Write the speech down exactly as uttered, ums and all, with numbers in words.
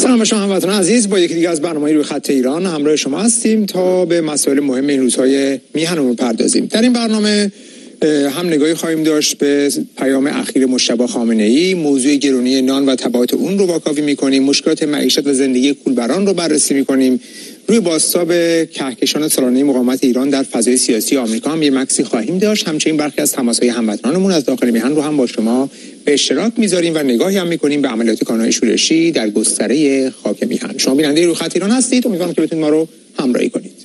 سلام شما هموطنان عزیز، با یکی دیگه از برنامه‌های روی خط ایران همراه شما هستیم تا به مسائل مهم این روزهای میهنمون پردازیم. در این برنامه هم نگاهی خواهیم داشت به پیام اخیر مجتبی خامنه‌ای، موضوع گرونی نان و تبعات اون رو واکاوی می‌کنیم، مشکلات معیشت و زندگی کولبران رو بررسی می‌کنیم. روی بازتاب کهکشان سالانه مقاومت ایران در فضای سیاسی آمریکا هم یه مکسی خواهیم داشت. همچنین برخی از تماس‌های هموطنانمون از داخل میهن رو هم با شما به اشتراک می‌ذاریم و نگاهی هم می‌کنیم به عملیات کانال شورشی در گستره خاک میهن. شما بیننده روی خط ایران هستید، امیدوارم که بتونید ما رو همراهی کنید.